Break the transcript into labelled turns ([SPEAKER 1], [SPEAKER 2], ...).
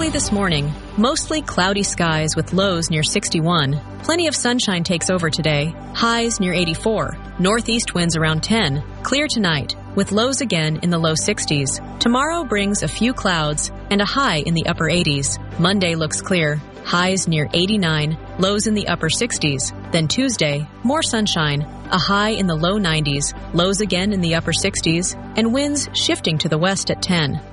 [SPEAKER 1] Early this morning, mostly cloudy skies with lows near 61. Plenty of sunshine takes over today, highs near 84. Northeast winds around 10. Clear tonight, with lows again in the low 60s. Tomorrow brings a few clouds and a high in the upper 80s. Monday looks clear, highs near 89, lows in the upper 60s. Then Tuesday, more sunshine, a high in the low 90s, lows again in the upper 60s, and winds shifting to the west at 10.